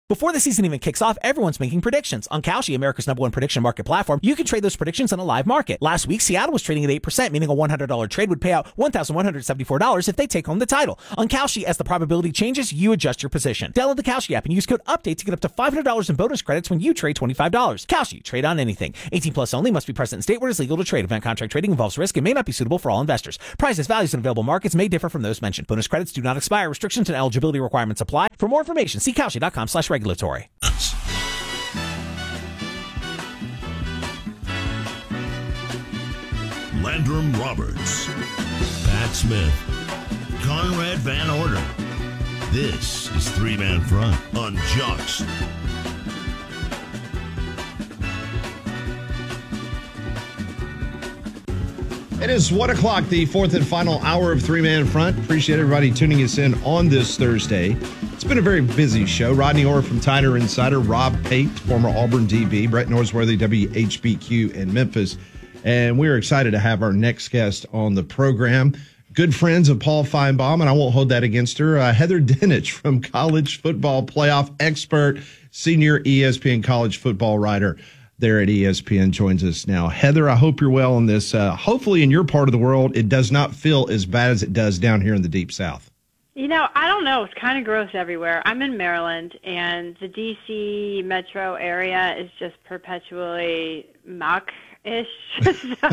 Before the season even kicks off, everyone's making predictions. On Kalshi, America's #1 prediction market platform, you can trade those predictions in a live market. Last week, Seattle was trading at 8%, meaning a $100 trade would pay out $1,174 if they take home the title. On Kalshi, as the probability changes, you adjust your position. Download the Kalshi app and use code UPDATE to get up to $500 in bonus credits when you trade $25. Kalshi, trade on anything. 18 plus only, must be present in state where it is legal to trade. Event contract trading involves risk and may not be suitable for all investors. Prices, values, and available markets may differ from those mentioned. Bonus credits do not expire. Restrictions and eligibility requirements apply. For more information, see Kalshi.com/regulatory. Landrum Roberts, Pat Smith, Conrad Van Orden. This is Three Man Front on Jocks. It is 1 o'clock, the fourth and final hour of Three Man Front. Appreciate everybody tuning us in on this Thursday. It's been a very busy show. Rodney Orr from Tyner Insider, Rob Pate, former Auburn DB, Brett Norsworthy, WHBQ in Memphis. And we're excited to have our next guest on the program. Good friends of Paul Feinbaum, and I won't hold that against her. Heather Dinich from College Football Playoff expert, senior ESPN college football writer there at ESPN, joins us now. Heather, I hope you're well on this. Hopefully in your part of the world, it does not feel as bad as it does down here in the Deep South. You know, I don't know. It's kind of gross everywhere. I'm in Maryland, and the D.C. metro area is just perpetually muck-ish. So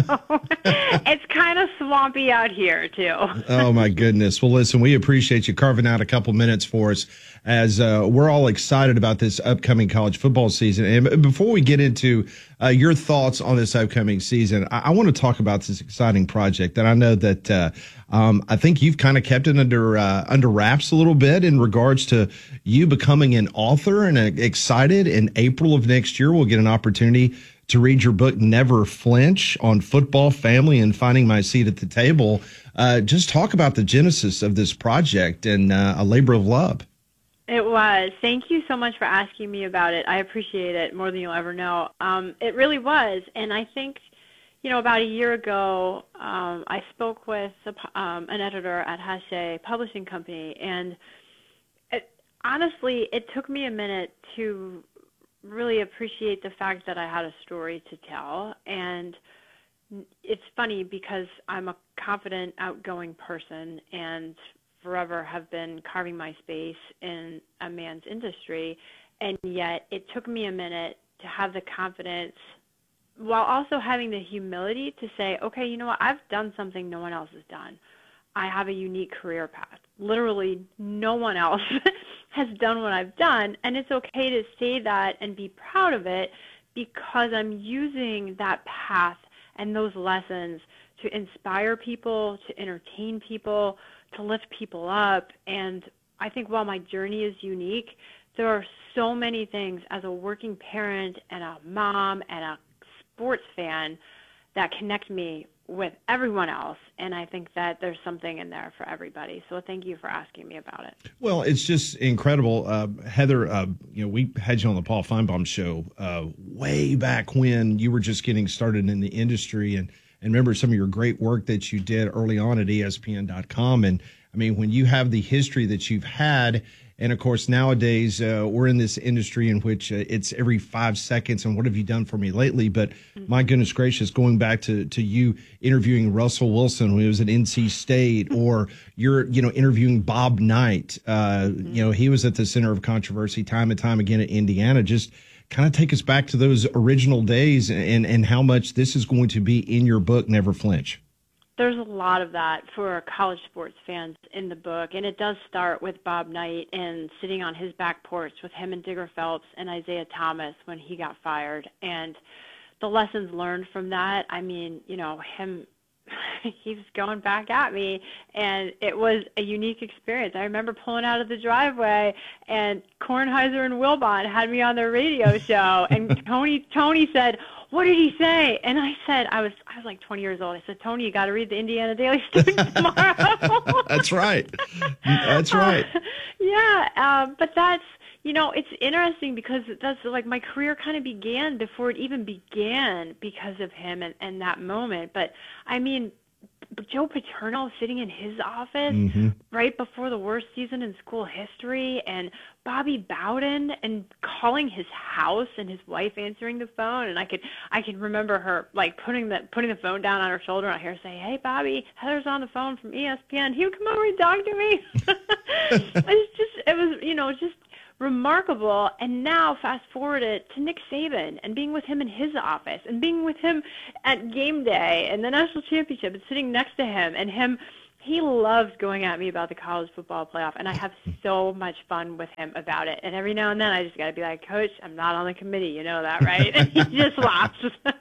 it's kind of swampy out here, too. Oh, my goodness. Well, listen, we appreciate you carving out a couple minutes for us as we're all excited about this upcoming college football season. And before we get into your thoughts on this upcoming season, I want to talk about this exciting project that I know that I think you've kind of kept it under wraps a little bit in regards to you becoming an author, and excited in April of next year we'll get an opportunity to read your book, Never Flinch, on football, family, and finding my seat at the table. Just talk about the genesis of this project and a labor of love. It was. Thank you so much for asking me about it. I appreciate it more than you'll ever know. It really was. And I think, you know, about a year ago, I spoke with an editor at Hachette Publishing Company, and honestly, it took me a minute to really appreciate the fact that I had a story to tell. And it's funny because I'm a confident, outgoing person and forever have been carving my space in a man's industry. And yet it took me a minute to have the confidence while also having the humility to say, okay, you know what? I've done something no one else has done. I have a unique career path. Literally no one else has done what I've done, and it's okay to say that and be proud of it because I'm using that path and those lessons to inspire people, to entertain people, to lift people up. And I think while my journey is unique, there are so many things as a working parent and a mom and a sports fan that connect me with everyone else, and I think that there's something in there for everybody. So thank you for asking me about it. Well, it's just incredible. Heather, you know, we had you on the Paul Feinbaum show way back when you were just getting started in the industry, and remember some of your great work that you did early on at ESPN.com. And I mean, when you have the history that you've had, and of course, nowadays we're in this industry in which it's every 5 seconds. And what have you done for me lately? But my goodness gracious, going back to you interviewing Russell Wilson when he was at NC State, or you're, you know, interviewing Bob Knight. You know, he was at the center of controversy time and time again at Indiana. Just kind of take us back to those original days and how much this is going to be in your book, Never Flinch. There's a lot of that for college sports fans in the book, and it does start with Bob Knight and sitting on his back porch with him and Digger Phelps and Isaiah Thomas when he got fired, and the lessons learned from that. I mean, you know, he was going back at me, and it was a unique experience. I remember pulling out of the driveway, and Kornheiser and Wilbon had me on their radio show, and Tony said, "What did he say?" And I said, I was like 20 years old. I said, "Tony, you got to read the Indiana Daily Student tomorrow." That's right. That's right. But that's, you know, it's interesting because that's like my career kind of began before it even began because of him and that moment. But I mean, Joe Paterno sitting in his office right before the worst season in school history, and Bobby Bowden and calling his house and his wife answering the phone, and I can remember her like putting the phone down on her shoulder, and I hear her say, "Hey Bobby, Heather's on the phone from ESPN. He would come over and talk to me." It was just remarkable. And now fast forward it to Nick Saban and being with him in his office and being with him at game day and the national championship and sitting next to him, and he loves going at me about the college football playoff, and I have so much fun with him about it. And every now and then I just got to be like, Coach, I'm not on the committee, you know that, right? And he just laughs.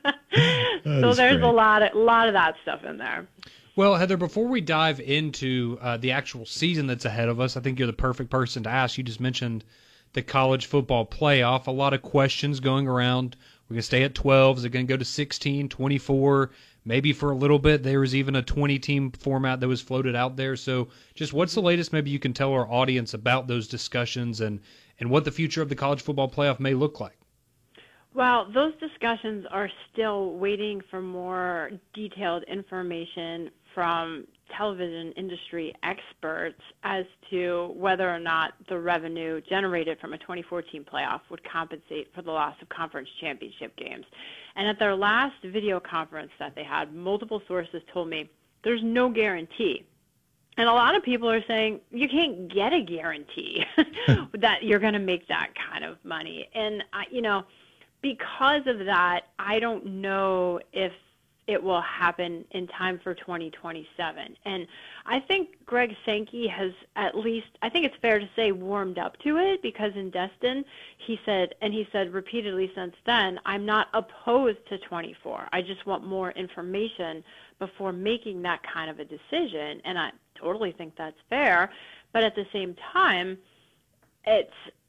So there's a lot of that stuff in there. Well, Heather, before we dive into the actual season that's ahead of us, I think you're the perfect person to ask. You just mentioned the college football playoff. A lot of questions going around. We're going to stay at 12. Is it going to go to 16, 24? Maybe for a little bit there was even a 20-team format that was floated out there. So just what's the latest maybe you can tell our audience about those discussions and what the future of the college football playoff may look like? Well, those discussions are still waiting for more detailed information from television industry experts as to whether or not the revenue generated from a 2014 playoff would compensate for the loss of conference championship games. And at their last video conference that they had, multiple sources told me there's no guarantee. And a lot of people are saying you can't get a guarantee that you're going to make that kind of money. And, because of that, I don't know if it will happen in time for 2027. And I think Greg Sankey has at least, I think it's fair to say, warmed up to it, because in Destin, he said repeatedly since then, I'm not opposed to 24. I just want more information before making that kind of a decision. And I totally think that's fair. But at the same time, it's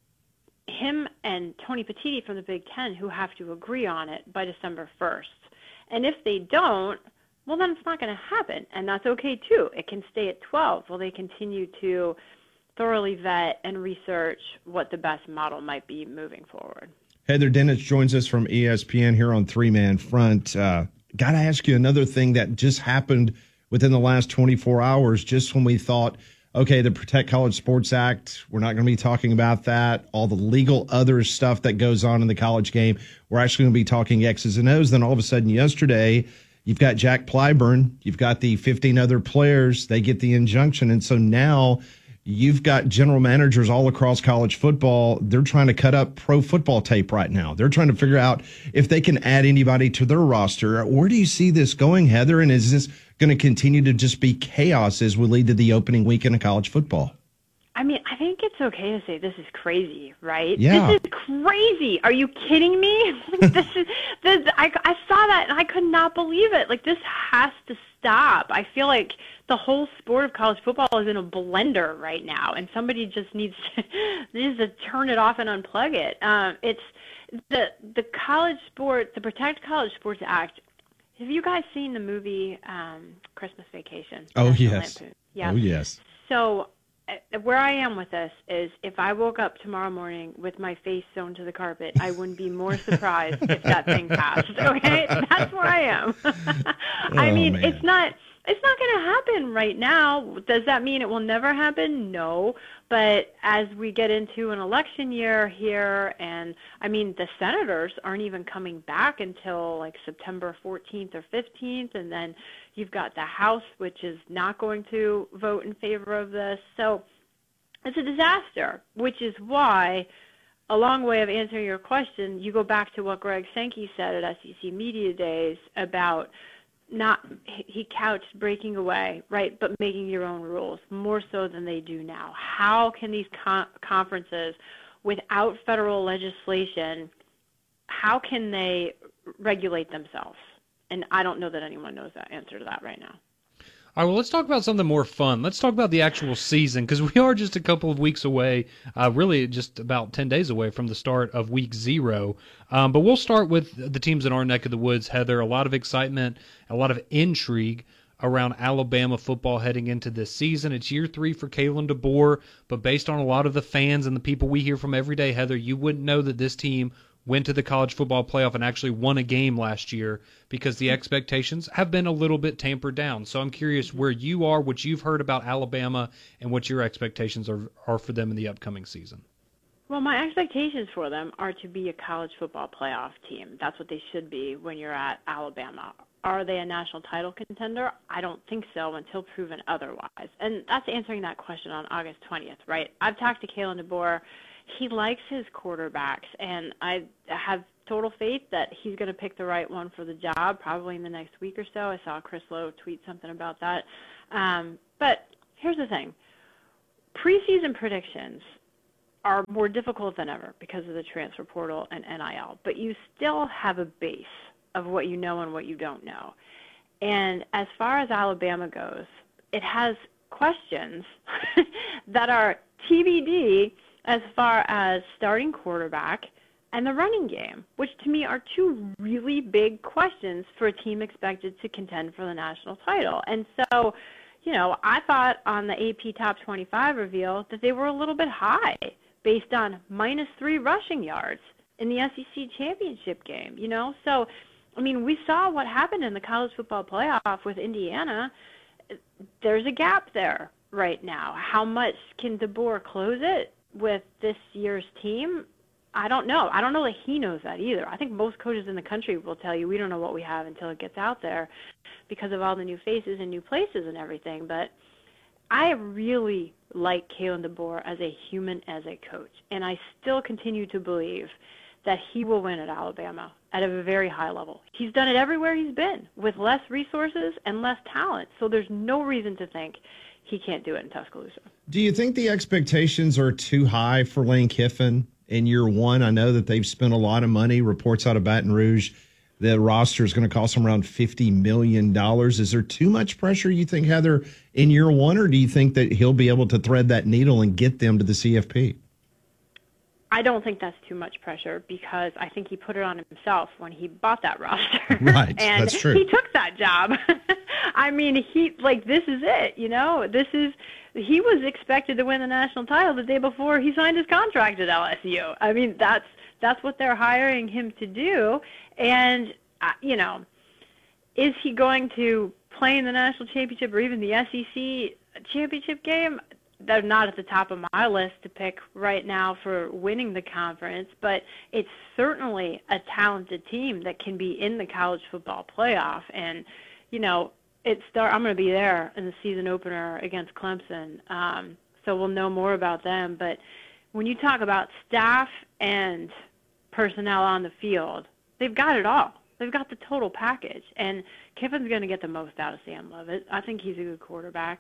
him and Tony Petitti from the Big Ten who have to agree on it by December 1st. And if they don't, well, then it's not going to happen. And that's okay, too. It can stay at 12 while they continue to thoroughly vet and research what the best model might be moving forward. Heather Dinich joins us from ESPN here on Three Man Front. Got to ask you another thing that just happened within the last 24 hours, just when we thought, okay, the Protect College Sports Act, we're not going to be talking about that. All the legal other stuff that goes on in the college game, we're actually going to be talking X's and O's. Then all of a sudden yesterday, you've got Jack Plyburn, you've got the 15 other players, they get the injunction. And so now you've got general managers all across college football. They're trying to cut up pro football tape right now. They're trying to figure out if they can add anybody to their roster. Where do you see this going, Heather? And is this going to continue to just be chaos as we lead to the opening weekend of college football? I mean, I think it's okay to say this is crazy, right? Yeah. This is crazy. Are you kidding me? I saw that and I could not believe it. Like, this has to stop. I feel like the whole sport of college football is in a blender right now, and somebody just needs to turn it off and unplug it. It's the college sport, the Protect College Sports Act. Have you guys seen the movie Christmas Vacation? Oh, yes. Yeah. Oh, yes. So where I am with this is if I woke up tomorrow morning with my face sewn to the carpet, I wouldn't be more surprised if that thing passed. Okay? That's where I am. I mean, man. it's not going to happen right now. Does that mean it will never happen? No. But as we get into an election year here, and I mean, the senators aren't even coming back until like September 14th or 15th, and then you've got the House, which is not going to vote in favor of this. So it's a disaster, which is why, a long way of answering your question, you go back to what Greg Sankey said at SEC Media Days about he couched breaking away, right, but making your own rules more so than they do now. How can these conferences, without federal legislation, how can they regulate themselves? And I don't know that anyone knows that answer to that right now. All right, well, let's talk about something more fun. Let's talk about the actual season, because we are just a couple of weeks away, really just about 10 days away from the start of week 0. But we'll start with the teams in our neck of the woods, Heather. A lot of excitement, a lot of intrigue around Alabama football heading into this season. It's year 3 for Kalen DeBoer, but based on a lot of the fans and the people we hear from every day, Heather, you wouldn't know that this team went to the college football playoff and actually won a game last year because the expectations have been a little bit tampered down. So I'm curious where you are, what you've heard about Alabama, and what your expectations are for them in the upcoming season. Well, my expectations for them are to be a college football playoff team. That's what they should be when you're at Alabama. Are they a national title contender? I don't think so until proven otherwise. And that's answering that question on August 20th, right? I've talked to Kalen DeBoer. He likes his quarterbacks, and I have total faith that he's going to pick the right one for the job probably in the next week or so. I saw Chris Lowe tweet something about that. But here's the thing. Preseason predictions are more difficult than ever because of the transfer portal and NIL, but you still have a base of what you know and what you don't know. And as far as Alabama goes, it has questions that are TBD as far as starting quarterback and the running game, which to me are two really big questions for a team expected to contend for the national title. And so, I thought on the AP Top 25 reveal that they were a little bit high based on -3 rushing yards in the SEC championship game, So, we saw what happened in the college football playoff with Indiana. There's a gap there right now. How much can DeBoer close it with this year's team? I don't know. I don't know that he knows that either. I think most coaches in the country will tell you we don't know what we have until it gets out there because of all the new faces and new places and everything. But I really like Kalen DeBoer as a human, as a coach, and I still continue to believe that he will win at Alabama at a very high level. He's done it everywhere he's been with less resources and less talent, so there's no reason to think he can't do it in Tuscaloosa. Do you think the expectations are too high for Lane Kiffin in year one? I know that they've spent a lot of money. Reports out of Baton Rouge, the roster is going to cost them around $50 million. Is there too much pressure, you think, Heather, in year one, or do you think that he'll be able to thread that needle and get them to the CFP? I don't think that's too much pressure because I think he put it on himself when he bought that roster. Right, and that's true. He took that job. This is it, he was expected to win the national title the day before he signed his contract at LSU. That's what they're hiring him to do. And, is he going to play in the national championship or even the SEC championship game? They're not at the top of my list to pick right now for winning the conference, but it's certainly a talented team that can be in the college football playoff. And, I'm going to be there in the season opener against Clemson, so we'll know more about them. But when you talk about staff and personnel on the field, they've got it all. They've got the total package, and Kiffin's going to get the most out of Sam Leavitt. I think he's a good quarterback.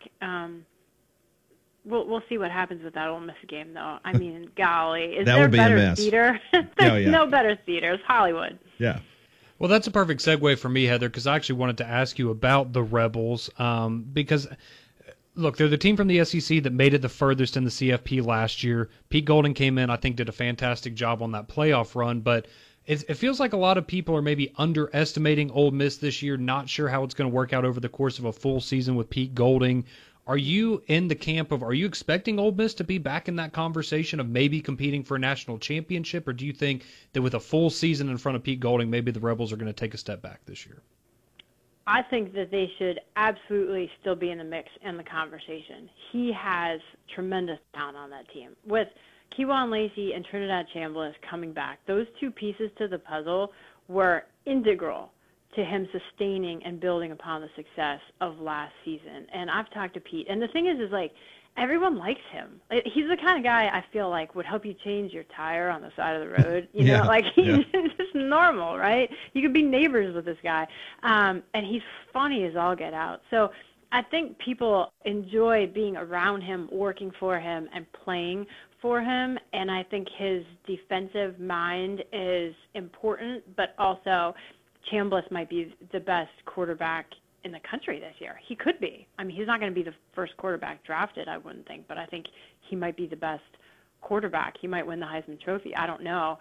We'll see what happens with that Ole Miss game, though. Golly, is there a better theater? There's no better theater. It's Hollywood. Yeah. Well, that's a perfect segue for me, Heather, because I actually wanted to ask you about the Rebels because, look, they're the team from the SEC that made it the furthest in the CFP last year. Pete Golding came in, I think, did a fantastic job on that playoff run, but it feels like a lot of people are maybe underestimating Ole Miss this year, not sure how it's going to work out over the course of a full season with Pete Golding. Are you in the camp of, are you expecting Ole Miss to be back in that conversation of maybe competing for a national championship, or do you think that with a full season in front of Pete Golding, maybe the Rebels are going to take a step back this year? I think that they should absolutely still be in the mix and the conversation. He has tremendous talent on that team. With Kewan Lacey and Trinidad Chambliss coming back, those two pieces to the puzzle were integral to him sustaining and building upon the success of last season. And I've talked to Pete, and the thing is everyone likes him. He's the kind of guy I feel like would help you change your tire on the side of the road. He's just normal, right? You could be neighbors with this guy. And he's funny as all get out. So I think people enjoy being around him, working for him, and playing for him. And I think his defensive mind is important, but also Chambliss might be the best quarterback in the country this year. He could be. He's not going to be the first quarterback drafted, I wouldn't think, but I think he might be the best quarterback. He might win the Heisman Trophy. I don't know.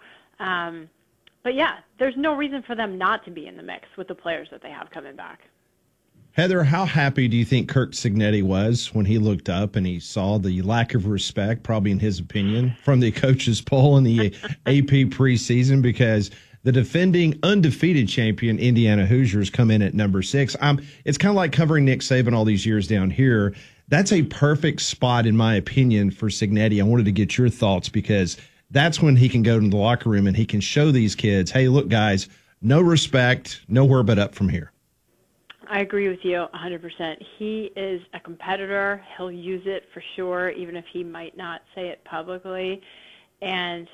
But yeah, there's no reason for them not to be in the mix with the players that they have coming back. Heather, how happy do you think Kirk Cignetti was when he looked up and he saw the lack of respect, probably in his opinion, from the coaches poll in the AP preseason? Because the defending undefeated champion Indiana Hoosiers come in at number 6. It's kind of like covering Nick Saban all these years down here. That's a perfect spot, in my opinion, for Cignetti. I wanted to get your thoughts because that's when he can go to the locker room and he can show these kids, hey, look, guys, no respect, nowhere but up from here. I agree with you 100%. He is a competitor. He'll use it for sure, even if he might not say it publicly. And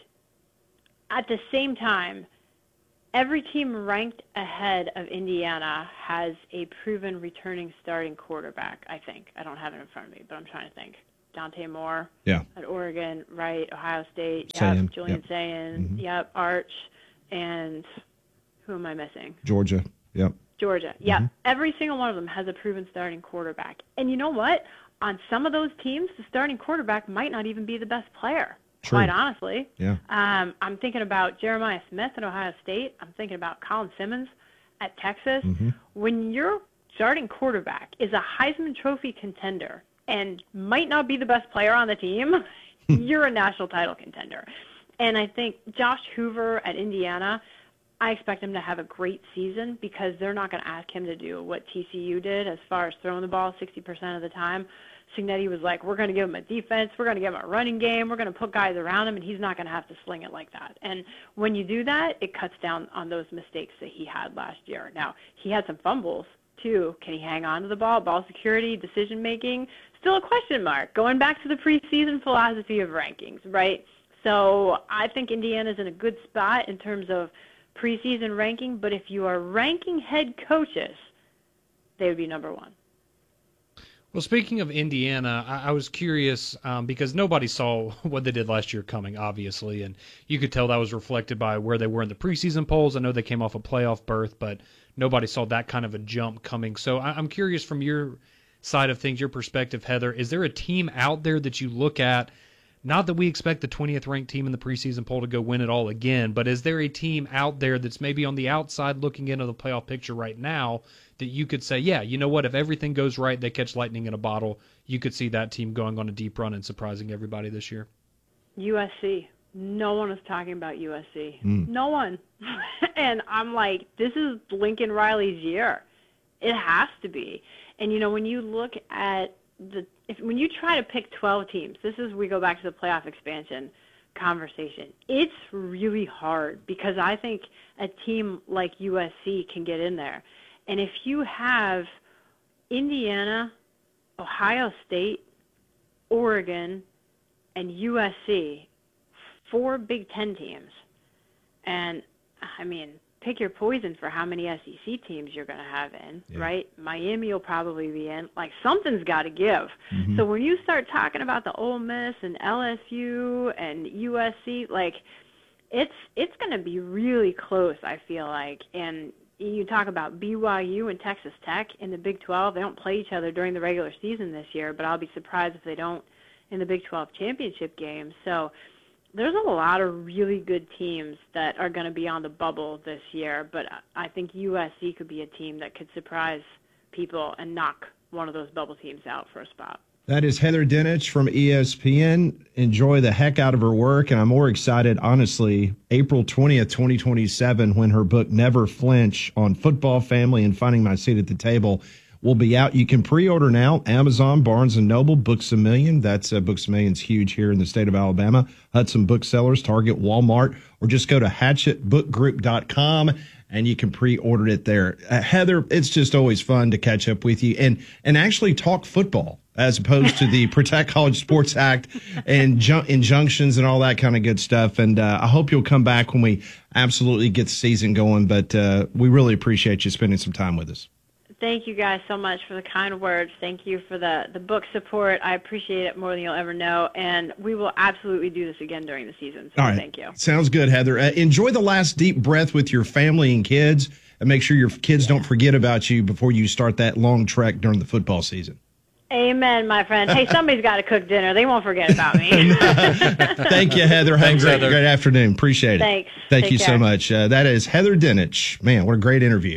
at the same time, every team ranked ahead of Indiana has a proven returning starting quarterback, I think. I don't have it in front of me, but I'm trying to think. Dante Moore at Oregon, right? Ohio State, Julian Sayin, Arch, and who am I missing? Georgia, Georgia, Every single one of them has a proven starting quarterback. And you know what? On some of those teams, the starting quarterback might not even be the best player. True. Quite honestly. Yeah. I'm thinking about Jeremiah Smith at Ohio State. I'm thinking about Colin Simmons at Texas. When your starting quarterback is a Heisman Trophy contender and might not be the best player on the team, you're a national title contender. And I think Josh Hoover at Indiana, I expect him to have a great season because they're not going to ask him to do what TCU did as far as throwing the ball 60% of the time. Cignetti was like, we're going to give him a defense, we're going to give him a running game, we're going to put guys around him, and he's not going to have to sling it like that. And when you do that, it cuts down on those mistakes that he had last year. Now, he had some fumbles, too. Can he hang on to the ball security, decision-making? Still a question mark, going back to the preseason philosophy of rankings, right? So I think Indiana's in a good spot in terms of preseason ranking, but if you are ranking head coaches, they would be number 1. Well, speaking of Indiana, I was curious because nobody saw what they did last year coming, obviously, and you could tell that was reflected by where they were in the preseason polls. I know they came off a playoff berth, but nobody saw that kind of a jump coming. So I'm curious from your side of things, your perspective, Heather, is there a team out there that you look at? Not that we expect the 20th ranked team in the preseason poll to go win it all again, but is there a team out there that's maybe on the outside looking into the playoff picture right now that you could say, yeah, you know what, if everything goes right, they catch lightning in a bottle, you could see that team going on a deep run and surprising everybody this year? USC. No one is talking about USC. No one. And I'm like, this is Lincoln Riley's year. It has to be. And, you know, when you look at when you try to pick 12 teams, we go back to the playoff expansion conversation. It's really hard because I think a team like USC can get in there. And if you have Indiana, Ohio State, Oregon, and USC, 4 Big Ten teams, and I mean, pick your poison for how many SEC teams you're going to have in, right? Miami will probably be in. Like, something's got to give. So when you start talking about the Ole Miss and LSU and USC, like, it's going to be really close, I feel like. And you talk about BYU and Texas Tech in the Big 12. They don't play each other during the regular season this year, but I'll be surprised if they don't in the Big 12 championship game. So there's a lot of really good teams that are going to be on the bubble this year, but I think USC could be a team that could surprise people and knock one of those bubble teams out for a spot. That is Heather Dinich from ESPN. Enjoy the heck out of her work, and I'm more excited, honestly, April 20th, 2027, when her book Never Flinch on football, family, and finding my seat at the table will be out. You can pre-order now. Amazon, Barnes & Noble, Books A Million. That's Books A Million's huge here in the state of Alabama. Hudson Booksellers, Target, Walmart, or just go to hatchetbookgroup.com and you can pre-order it there. Heather, it's just always fun to catch up with you and actually talk football as opposed to the Protect College Sports Act and injunctions and all that kind of good stuff. And I hope you'll come back when we absolutely get the season going. But we really appreciate you spending some time with us. Thank you guys so much for the kind words. Thank you for the book support. I appreciate it more than you'll ever know. And we will absolutely do this again during the season. So all right. Thank you. Sounds good, Heather. Enjoy the last deep breath with your family and kids, and make sure your kids don't forget about you before you start that long trek during the football season. Amen, my friend. Hey, somebody's got to cook dinner. They won't forget about me. Thank you, Heather. Have a great afternoon. Appreciate it. Thanks. Thank Take you care. so much. That is Heather Dinich. Man, what a great interview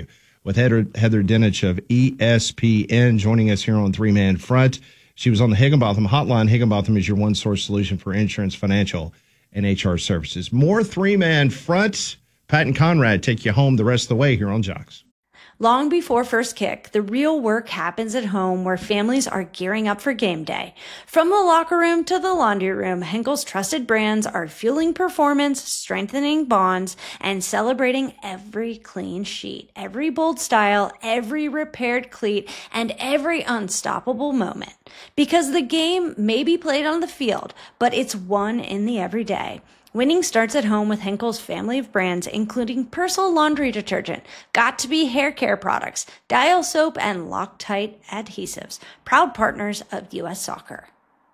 with Heather Dinich of ESPN joining us here on Three Man Front. She was on the Higginbotham hotline. Higginbotham is your one-source solution for insurance, financial, and HR services. More Three Man Front. Pat and Conrad take you home the rest of the way here on Jocks. Long before first kick, the real work happens at home where families are gearing up for game day. From the locker room to the laundry room, Henkel's trusted brands are fueling performance, strengthening bonds, and celebrating every clean sheet, every bold style, every repaired cleat, and every unstoppable moment. Because the game may be played on the field, but it's won in the everyday. Winning starts at home with Henkel's family of brands, including Persil laundry detergent, Got2b hair care products, Dial soap, and Loctite adhesives, proud partners of U.S. Soccer.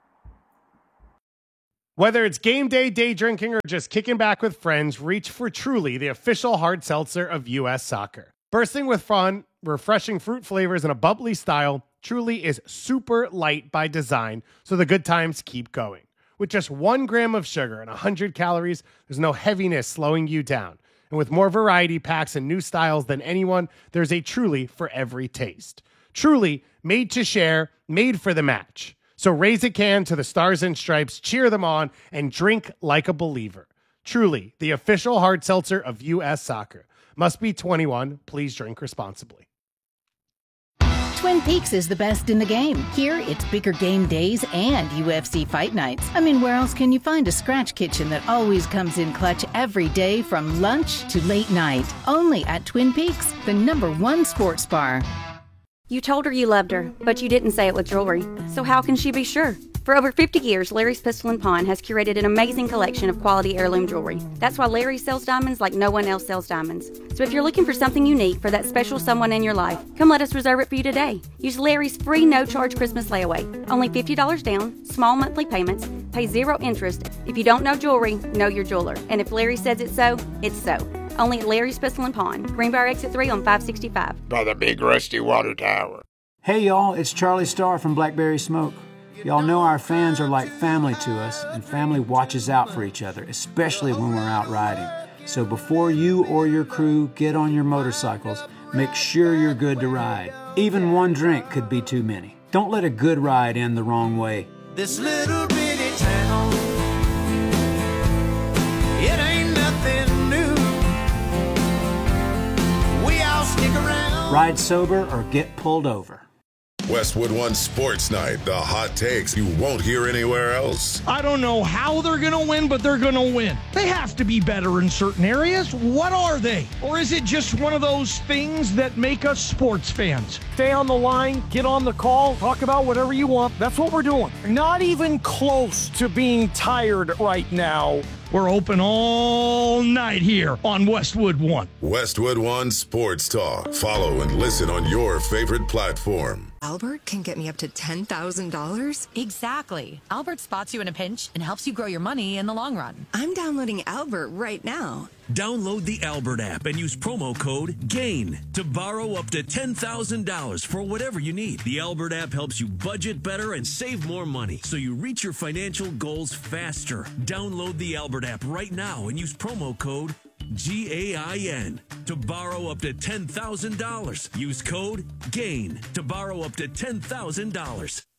Whether it's game day, day drinking, or just kicking back with friends, reach for Truly, the official hard seltzer of U.S. Soccer. Bursting with fun, refreshing fruit flavors, and a bubbly style, Truly is super light by design, so the good times keep going. With just 1 gram of sugar and 100 calories, there's no heaviness slowing you down. And with more variety packs and new styles than anyone, there's a Truly for every taste. Truly, made to share, made for the match. So raise a can to the Stars and Stripes, cheer them on, and drink like a believer. Truly, the official hard seltzer of U.S. Soccer. Must be 21. Please drink responsibly. Twin Peaks is the best in the game. Here, it's bigger game days and UFC fight nights. I mean, where else can you find a scratch kitchen that always comes in clutch every day from lunch to late night? Only at Twin Peaks, the #1 sports bar. You told her you loved her, but you didn't say it with jewelry. So how can she be sure? For over 50 years, Larry's Pistol & Pawn has curated an amazing collection of quality heirloom jewelry. That's why Larry sells diamonds like no one else sells diamonds. So if you're looking for something unique for that special someone in your life, come let us reserve it for you today. Use Larry's free no-charge Christmas layaway. Only $50 down, small monthly payments, pay 0 interest. If you don't know jewelry, know your jeweler. And if Larry says it's so, it's so. Only at Larry's Pistol & Pawn, Greenbrier Exit 3 on 565. By the big rusty water tower. Hey y'all, it's Charlie Starr from Blackberry Smoke. Y'all know our fans are like family to us, and family watches out for each other, especially when we're out riding. So before you or your crew get on your motorcycles, make sure you're good to ride. Even one drink could be too many. Don't let a good ride end the wrong way. This little bitty town, it ain't nothing new. We all stick around. Ride sober or get pulled over. Westwood One Sports Night, the hot takes you won't hear anywhere else. I don't know how they're going to win, but they're going to win. They have to be better in certain areas. What are they? Or is it just one of those things that make us sports fans? Stay on the line, get on the call, talk about whatever you want. That's what we're doing. Not even close to being tired right now. We're open all night here on Westwood One. Westwood One Sports Talk. Follow and listen on your favorite platform. Albert can get me up to $10,000? Exactly. Albert spots you in a pinch and helps you grow your money in the long run. I'm downloading Albert right now. Download the Albert app and use promo code GAIN to borrow up to $10,000 for whatever you need. The Albert app helps you budget better and save more money so you reach your financial goals faster. Download the Albert app right now and use promo code GAIN to borrow up to $10,000. Use code GAIN to borrow up to $10,000.